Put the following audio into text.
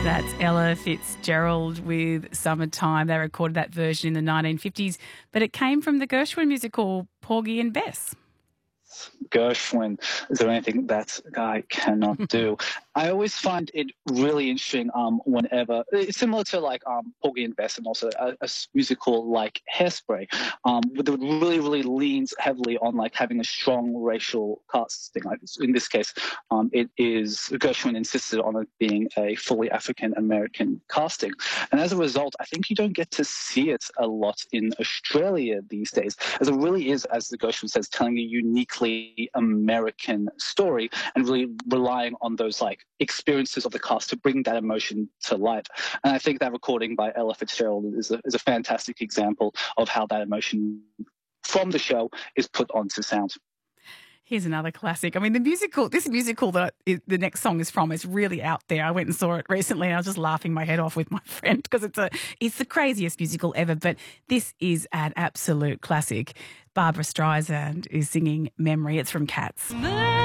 That's Ella Fitzgerald with Summertime. They recorded that version in the 1950s, but it came from the Gershwin musical Porgy and Bess. Gershwin. Is there anything that guy cannot do? I always find it really interesting whenever it's similar to like Porgy and Bess and also a musical like Hairspray, that really leans heavily on like having a strong racial casting. Like in this case, it is Gershwin insisted on it being a fully African American casting, and as a result, I think you don't get to see it a lot in Australia these days, as it really is, as the Gershwin says, telling a uniquely American story and really relying on those like experiences of the cast to bring that emotion to light. And I think that recording by Ella Fitzgerald is a fantastic example of how that emotion from the show is put onto sound. Here's another classic. I mean, this musical that the next song is from is really out there. I went and saw it recently and I was just laughing my head off with my friend because it's the craziest musical ever. But this is an absolute classic. Barbra Streisand is singing Memory. It's from Cats.